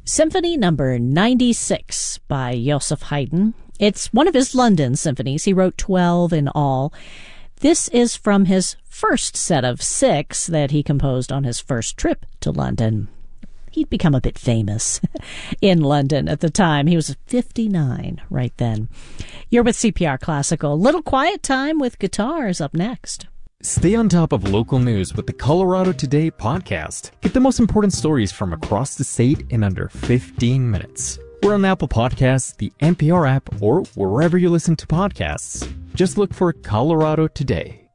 Symphony Number 96 by Joseph Haydn. It's one of his London symphonies. He wrote 12 in all. This is from his first set of 6 that he composed on his first trip to London. He'd become a bit famous in London at the time. He was 59 right then. You're with CPR Classical. Little Quiet Time with Guitars up next. Stay on top of local news with the Colorado Today podcast. Get the most important stories from across the state in under 15 minutes. We're on Apple Podcasts, the NPR app, or wherever you listen to podcasts. Just look for Colorado Today.